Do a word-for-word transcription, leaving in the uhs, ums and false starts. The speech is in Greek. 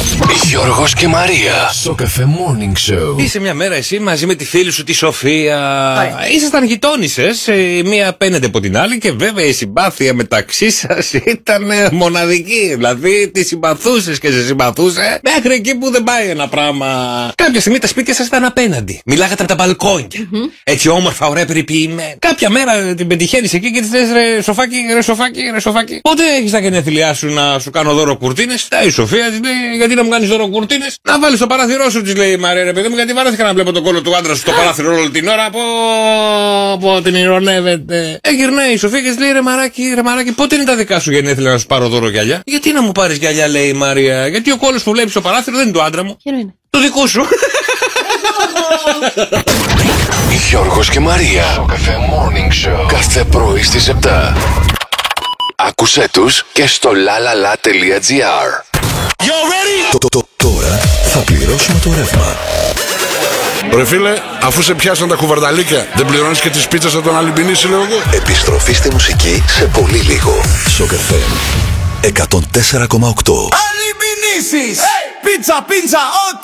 Γιώργος και Μαρία. Στο Cafe Morning Show. Είσαι μια μέρα εσύ μαζί με τη φίλη σου τη Σοφία. Ωραία. Ήσασταν γειτόνισσες, μία απέναντι από την άλλη, και βέβαια η συμπάθεια μεταξύ σας ήταν μοναδική. Δηλαδή τη συμπαθούσες και σε συμπαθούσε μέχρι εκεί που δεν πάει ένα πράγμα. Κάποια στιγμή τα σπίτια σας ήταν απέναντι. Μιλάγατε από τα μπαλκόνια. Mm-hmm. Έτσι όμορφα, ωραία, περιποιημένα. Κάποια μέρα την πετυχαίνεις εκεί και της λες ρε Σοφάκι, ρε Σοφάκι, ρε Σοφάκι. Πότε έχεις τα γενέθλιά σου να σου κάνω δώρο κουρτίνες? Ε, η Σοφία της λέει, γιατί να μου κάνεις δώρο κουρτίνες? Να βάλεις το παράθυρό σου, της λέει η Μαρία, ρε παιδί μου, γιατί βάρεθηκα να βλέπω τον κόλλο του άντρα σου στο παράθυρο όλη την ώρα. Πω, πω, την ηρωνεύεται. Ε, γυρνάει η Σοφία και της λέει, ρε Μαράκι, ρε Μαράκι, πότε είναι τα δικά σου γενέθλια να σου πάρω δώρο γυαλιά? Γιατί να μου πάρεις γυαλιά, λέει η Μαρία, γιατί ο κόλλος που βλέπεις στο παράθυρο δεν είναι του άντρα μου. Ποιο είναι? Το δικό σου. Γιώργος και Μαρία. Στο Cafe Morning Show. Κάθε πρωί στις επτά. Άκουσέ τους και στο lalala.gr. Το, το, το, τώρα θα πληρώσουμε το ρεύμα. Ρε φίλε, αφού σε πιάσαν τα κουβαρνταλίκια, δεν πληρώνεις και τις πίτσες από τον Αλυμπινίση, λέω εγώ. Επιστροφή στη μουσική σε πολύ λίγο. Σοκ εφ εμ εκατόν τέσσερα κόμμα οκτώ. Αλυμπινίσεις! Πίτσα, πίτσα, ό,τι!